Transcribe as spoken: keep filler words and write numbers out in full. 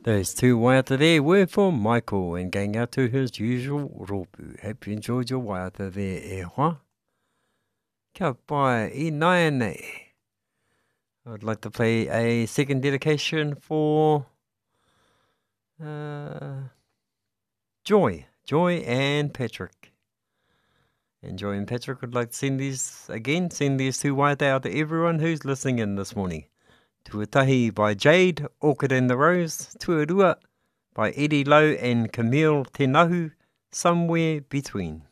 Those two waiata there were for Michael and going out to his usual ropu. Hope you enjoyed your waiata there, e hoa. Kia pai I nāianei. I'd like to play a second dedication for uh, Joy. Joy and Patrick. And Joy and Patrick would like to send these again, send these two waiata out to everyone who's listening in this morning. Tuatahi by Jade, Orchid and the Rose, Tuarua by Eddie Lowe and Camille Tenahu, Somewhere Between.